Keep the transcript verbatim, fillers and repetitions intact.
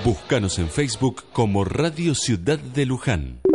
Búscanos en Facebook como Radio Ciudad de Luján.